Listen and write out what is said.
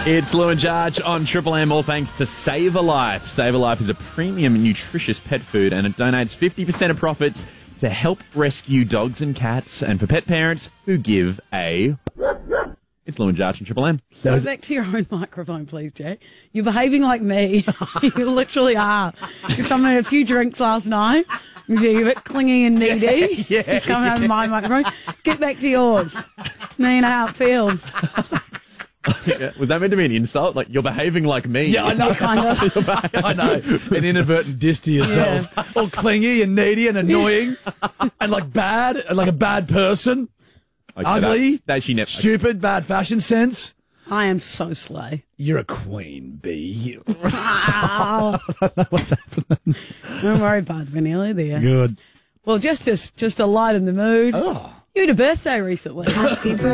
It's Lou and Jarge on Triple M, all thanks to Save a Life. Save a Life is a premium nutritious pet food and it donates 50% of profits to help rescue dogs and cats and for pet parents who give a... It's Lou and Jarge on Triple M. Go back to your own microphone, please, Jay. You're behaving like me. You literally are. You took me a few drinks last night. You're a bit clingy and needy. Just coming out of my microphone. Get back to yours. Now you know how it feels. Was that meant to be an insult? Like, you're behaving like me. Yeah, I know. Kind of. I know. An inadvertent diss to yourself. All clingy and needy and annoying and like bad, and like a bad person. Okay, ugly. That she never. Stupid, bad fashion sense. I am so slay. You're a queen bee. Wow. What's happening? Don't worry, bud. We're nearly there. Good. Well, just to lighten the mood. Oh. You had a birthday recently.